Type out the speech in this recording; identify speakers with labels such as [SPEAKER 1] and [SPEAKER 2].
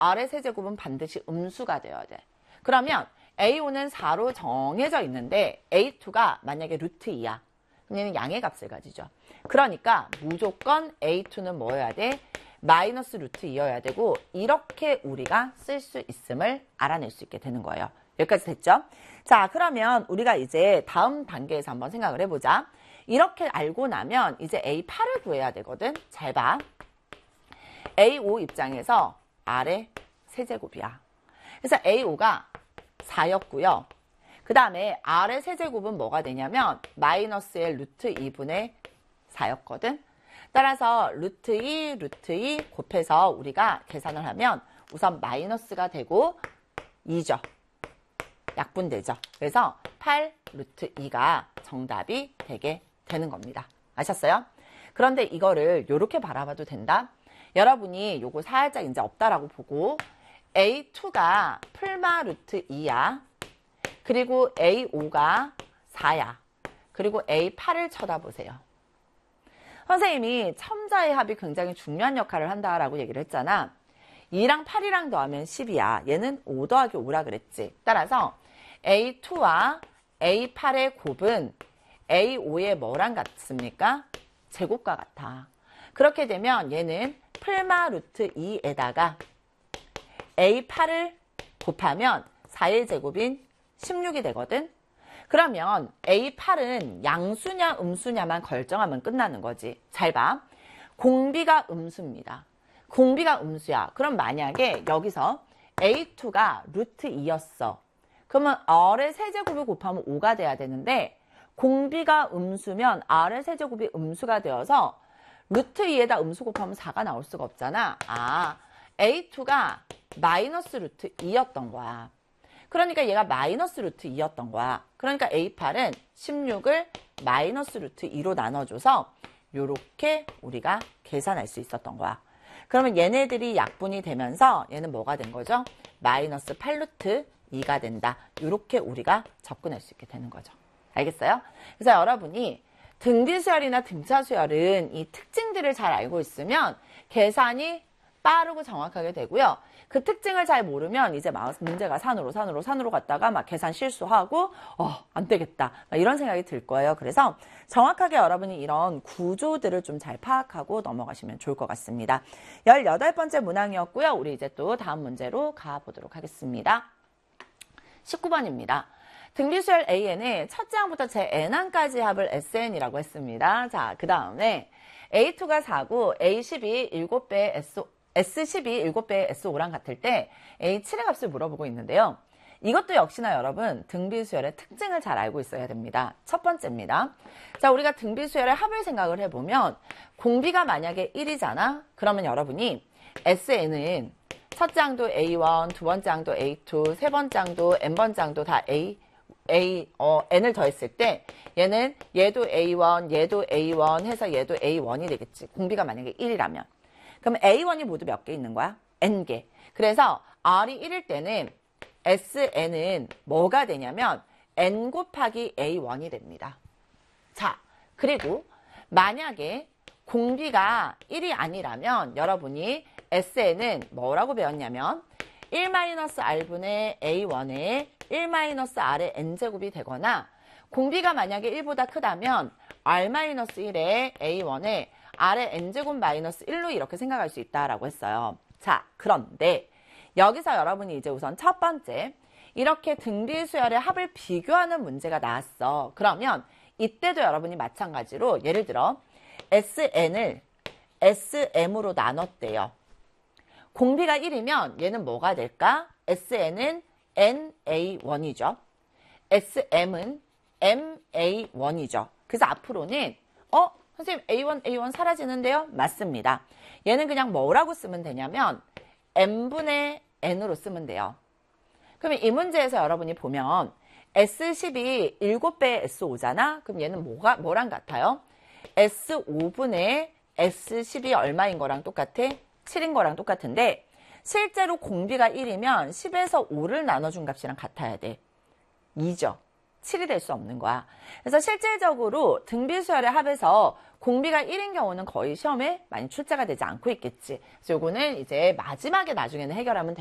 [SPEAKER 1] R의 세제곱은 반드시 음수가 되어야 돼. 그러면 A5는 4로 정해져 있는데 A2가 만약에 루트 2야. 그럼 얘는 양의 값을 가지죠. 그러니까 무조건 A2는 뭐여야 돼? 마이너스 루트 2여야 되고 이렇게 우리가 쓸 수 있음을 알아낼 수 있게 되는 거예요. 여기까지 됐죠? 자, 그러면 우리가 이제 다음 단계에서 한번 생각을 해보자. 이렇게 알고 나면 이제 A8을 구해야 되거든. 잘 봐. A5 입장에서 R의 세제곱이야. 그래서 A5가 4였고요. 그 다음에 R의 세제곱은 뭐가 되냐면 마이너스의 루트 2분의 4였거든. 따라서 루트 2, 루트 2 곱해서 우리가 계산을 하면 우선 마이너스가 되고 2죠. 약분되죠. 그래서 8 루트 2가 정답이 되게 되는 겁니다. 아셨어요? 그런데 이거를 이렇게 바라봐도 된다. 여러분이 요거 살짝 이제 없다라고 보고 A2가 풀마 루트 2야. 그리고 A5가 4야. 그리고 A8을 쳐다보세요. 선생님이 첨자의 합이 굉장히 중요한 역할을 한다라고 얘기를 했잖아. 2랑 8이랑 더하면 10이야. 얘는 5 더하기 5라 그랬지. 따라서 A2와 A8의 곱은 A5의 뭐랑 같습니까? 제곱과 같아. 그렇게 되면 얘는 풀마 루트 2에다가 A8을 곱하면 4의 제곱인 16이 되거든. 그러면 A8은 양수냐 음수냐만 결정하면 끝나는 거지. 잘 봐. 공비가 음수입니다. 공비가 음수야. 그럼 만약에 여기서 A2가 루트 2였어. 그러면 R의 세제곱을 곱하면 5가 돼야 되는데 공비가 음수면 R의 세제곱이 음수가 되어서 루트 2에다 음수 곱하면 4가 나올 수가 없잖아. 아, A2가 마이너스 루트 2였던 거야. 그러니까 얘가 마이너스 루트 2였던 거야. 그러니까 A8은 16을 마이너스 루트 2로 나눠줘서 이렇게 우리가 계산할 수 있었던 거야. 그러면 얘네들이 약분이 되면서 얘는 뭐가 된 거죠? 마이너스 8 루트 2가 된다. 이렇게 우리가 접근할 수 있게 되는 거죠. 알겠어요? 그래서 여러분이 등비수열이나 등차수열은 이 특징들을 잘 알고 있으면 계산이 빠르고 정확하게 되고요. 그 특징을 잘 모르면 이제 막 문제가 산으로 갔다가 막 계산 실수하고 안 되겠다 이런 생각이 들 거예요. 그래서 정확하게 여러분이 이런 구조들을 좀 잘 파악하고 넘어가시면 좋을 것 같습니다. 18번째 문항이었고요. 우리 이제 또 다음 문제로 가보도록 하겠습니다. 19번입니다. 등비수열 AN의 첫째 항부터 제 N항까지 합을 SN이라고 했습니다. 자, 그 다음에 A2가 4고 A12 7배의 S12 7배의 S5랑 같을 때 A7의 값을 물어보고 있는데요. 이것도 역시나 여러분 등비수열의 특징을 잘 알고 있어야 됩니다. 첫 번째입니다. 자, 우리가 등비수열의 합을 생각을 해보면 공비가 만약에 1이잖아. 그러면 여러분이 SN은 첫째 항도 A1, 두 번째 항도 A2, 세 번째 항도 N번째 항도 다 N을 더했을 때 얘는 얘도 A1, 얘도 A1 해서 얘도 A1이 되겠지. 공비가 만약에 1이라면. 그럼 A1이 모두 몇 개 있는 거야? N개. 그래서 R이 1일 때는 SN은 뭐가 되냐면 N 곱하기 A1이 됩니다. 자, 그리고 만약에 공비가 1이 아니라면 여러분이 SN은 뭐라고 배웠냐면 1-R분의 A1에 1-R의 N제곱이 되거나 공비가 만약에 1보다 크다면 R-1에 A1에 R의 N제곱 마이너스 1로 이렇게 생각할 수 있다라고 했어요. 자, 그런데 여기서 여러분이 이제 우선 첫 번째 이렇게 등비수열의 합을 비교하는 문제가 나왔어. 그러면 이때도 여러분이 마찬가지로 예를 들어 SN을 SM으로 나눴대요. 공비가 1이면 얘는 뭐가 될까? SN은 NA1이죠. SM은 MA1이죠. 그래서 앞으로는 선생님 A1 사라지는데요? 맞습니다. 얘는 그냥 뭐라고 쓰면 되냐면 N분의 N으로 쓰면 돼요. 그러면 이 문제에서 여러분이 보면 S10이 7배의 S5잖아? 그럼 얘는 뭐랑 같아요? S5분의 S10이 얼마인 거랑 똑같아? 7인 거랑 똑같은데 실제로 공비가 1이면 10에서 5를 나눠준 값이랑 같아야 돼. 2죠. 7이 될 수 없는 거야. 그래서 실질적으로 등비수열의 합에서 공비가 1인 경우는 거의 시험에 많이 출제가 되지 않고 있겠지. 그래서 요거는 이제 마지막에 나중에는 해결하면